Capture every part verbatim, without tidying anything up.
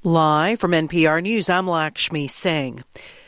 Live from N P R News, I'm Lakshmi Singh.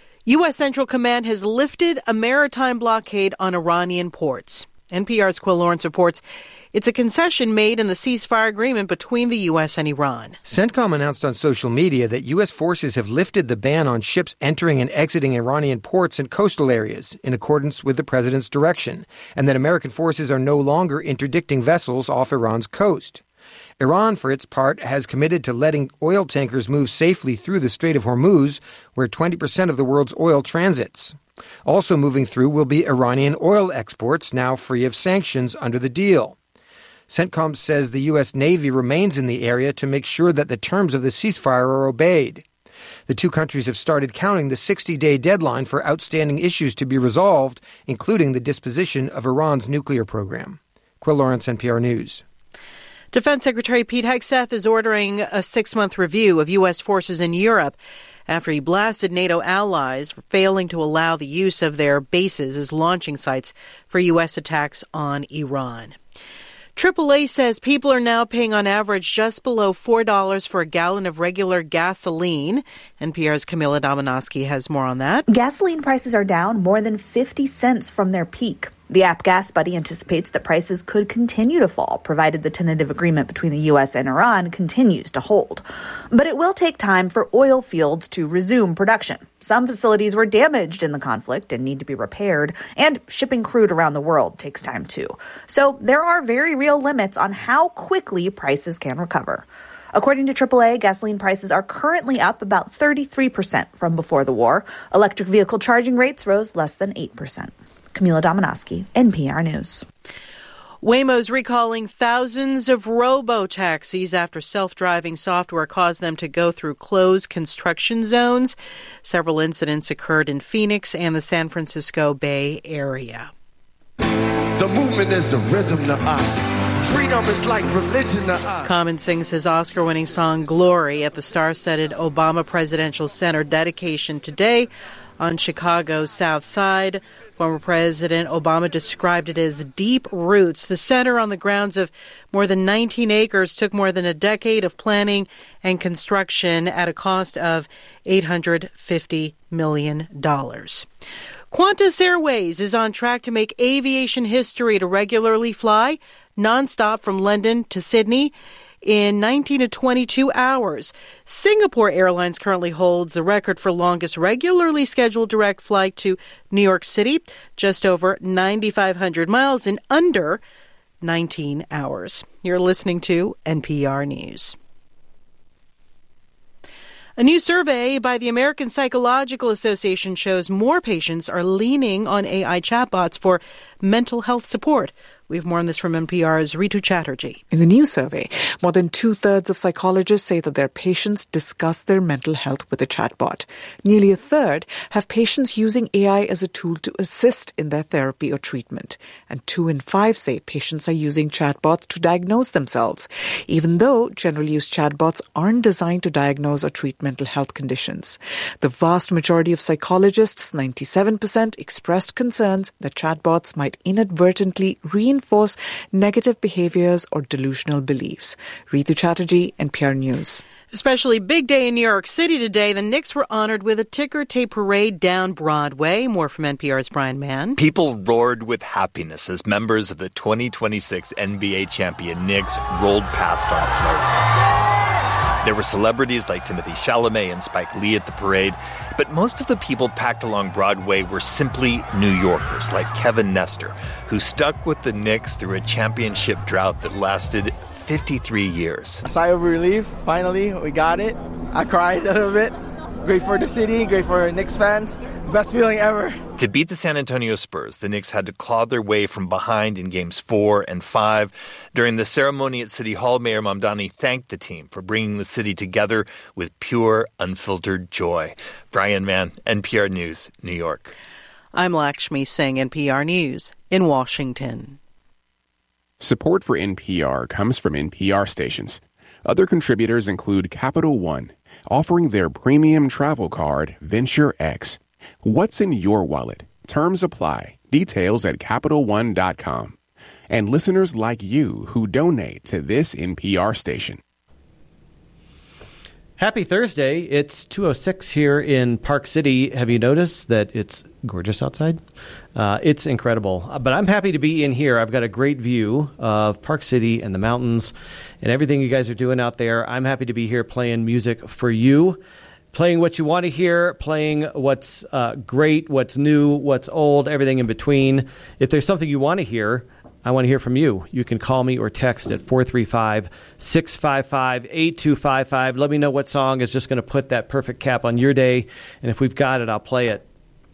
U S. Central Command has lifted a maritime blockade on Iranian ports. N P R's Quill Lawrence reports it's a concession made in the ceasefire agreement between the U S and Iran. CENTCOM announced on social media that U S forces have lifted the ban on ships entering and exiting Iranian ports and coastal areas in accordance with the president's direction, and that American forces are no longer interdicting vessels off Iran's coast. Iran, for its part, has committed to letting oil tankers move safely through the Strait of Hormuz, where twenty percent of the world's oil transits. Also moving through will be Iranian oil exports, now free of sanctions under the deal. CENTCOM says the U S. Navy remains in the area to make sure that the terms of the ceasefire are obeyed. The two countries have started counting the sixty-day deadline for outstanding issues to be resolved, including the disposition of Iran's nuclear program. Quill Lawrence, N P R News. Defense Secretary Pete Hegseth is ordering a six-month review of U S forces in Europe after he blasted NATO allies for failing to allow the use of their bases as launching sites for U S attacks on Iran. triple A says people are now paying on average just below four dollars for a gallon of regular gasoline. N P R's Camila Domonoski has more on that. Gasoline prices are down more than fifty cents from their peak. The app GasBuddy anticipates that prices could continue to fall, provided the tentative agreement between the U S and Iran continues to hold. But it will take time for oil fields to resume production. Some facilities were damaged in the conflict and need to be repaired, and shipping crude around the world takes time too. So there are very real limits on how quickly prices can recover. According to triple A, gasoline prices are currently up about thirty-three percent from before the war. Electric vehicle charging rates rose less than eight percent. Camila Domonoski, N P R News. Waymo's recalling thousands of robo-taxis after self-driving software caused them to go through closed construction zones. Several incidents occurred in Phoenix and the San Francisco Bay Area. The movement is a rhythm to us. Freedom is like religion to us. Common sings his Oscar-winning song Glory at the star-studded Obama Presidential Center dedication today on Chicago's South Side. Former President Obama described it as deep roots. The center, on the grounds of more than nineteen acres, took more than a decade of planning and construction at a cost of eight hundred fifty million dollars. Qantas Airways is on track to make aviation history to regularly fly nonstop from London to Sydney in nineteen to twenty-two hours. Singapore Airlines currently holds the record for longest regularly scheduled direct flight to New York City, just over nine thousand five hundred miles in under nineteen hours. You're listening to N P R News. A new survey by the American Psychological Association shows more patients are leaning on A I chatbots for mental health support. We have more on this from N P R's Ritu Chatterjee. In the new survey, more than two-thirds of psychologists say that their patients discuss their mental health with a chatbot. Nearly a third have patients using A I as a tool to assist in their therapy or treatment. And two in five say patients are using chatbots to diagnose themselves, even though general-use chatbots aren't designed to diagnose or treat mental health conditions. The vast majority of psychologists, ninety-seven percent, expressed concerns that chatbots might inadvertently reinforce Reinforce negative behaviors or delusional beliefs. Ritu Chatterjee, N P R News. Especially big day in New York City today. The Knicks were honored with a ticker tape parade down Broadway. More from N P R's Brian Mann. People roared with happiness as members of the twenty twenty-six N B A champion Knicks rolled past on floats. There were celebrities like Timothée Chalamet and Spike Lee at the parade, but most of the people packed along Broadway were simply New Yorkers like Kevin Nestor, who stuck with the Knicks through a championship drought that lasted fifty-three years. A sigh of relief, finally, we got it. I cried a little bit. Great for the city, great for Knicks fans. Best feeling ever. To beat the San Antonio Spurs, the Knicks had to claw their way from behind in games four and five. During the ceremony at City Hall, Mayor Mamdani thanked the team for bringing the city together with pure, unfiltered joy. Brian Mann, N P R News, New York. I'm Lakshmi Singh, N P R News in Washington. Support for N P R comes from N P R stations. Other contributors include Capital One, offering their premium travel card, Venture X. What's in your wallet? Terms apply. Details at Capital One dot com. And listeners like you who donate to this N P R station. Happy Thursday. It's two oh six here in Park City. Have you noticed that it's gorgeous outside? Uh, it's incredible. But I'm happy to be in here. I've got a great view of Park City and the mountains and everything you guys are doing out there. I'm happy to be here playing music for you, playing what you want to hear, playing what's uh, great, what's new, what's old, everything in between. If there's something you want to hear, I want to hear from you. You can call me or text at four three five, six five five, eight two five five. Let me know what song is just going to put that perfect cap on your day. And if we've got it, I'll play it.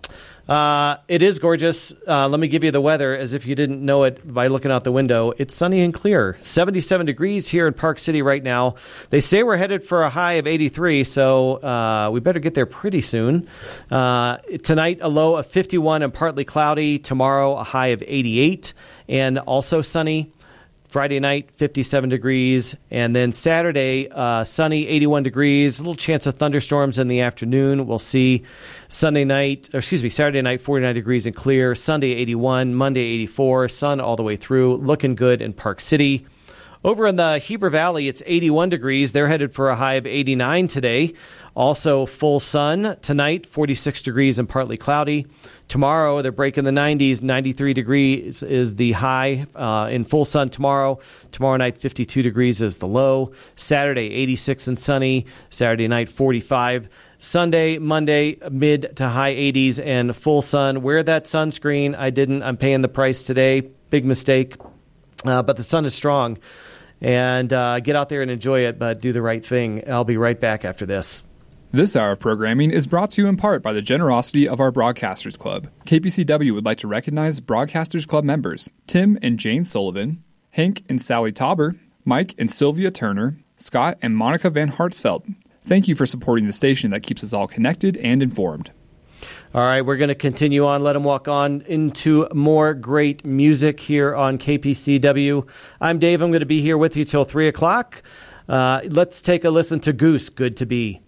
Uh, it is gorgeous. Uh, let me give you the weather as if you didn't know it by looking out the window. It's sunny and clear. seventy-seven degrees here in Park City right now. They say we're headed for a high of eighty-three, so uh, we better get there pretty soon. Uh, tonight, a low of fifty-one and partly cloudy. Tomorrow, a high of eighty-eight and also sunny. Friday night, fifty-seven degrees. And then Saturday, uh, sunny, eighty-one degrees. A little chance of thunderstorms in the afternoon. We'll see Sunday night, or excuse me, Saturday night, forty-nine degrees and clear. Sunday, eighty-one. Monday, eighty-four. Sun all the way through. Looking good in Park City. Over in the Heber Valley, it's eighty-one degrees. They're headed for a high of eighty-nine today. Also full sun tonight, forty-six degrees and partly cloudy. Tomorrow, they're breaking the nineties. ninety-three degrees is the high uh, in full sun tomorrow. Tomorrow night, fifty-two degrees is the low. Saturday, eighty-six and sunny. Saturday night, forty-five. Sunday, Monday, mid to high eighties and full sun. Wear that sunscreen. I didn't. I'm paying the price today. Big mistake. Uh, but the sun is strong. And uh, get out there and enjoy it, but do the right thing. I'll be right back after this. This hour of programming is brought to you in part by the generosity of our Broadcasters Club. K P C W would like to recognize Broadcasters Club members Tim and Jane Sullivan, Hank and Sally Tauber, Mike and Sylvia Turner, Scott and Monica Van Hartsfeld. Thank you for supporting the station that keeps us all connected and informed. All right, we're going to continue on. Let them walk on into more great music here on K P C W. I'm Dave. I'm going to be here with you till three o'clock. Uh, let's take a listen to Goose, Good to Be.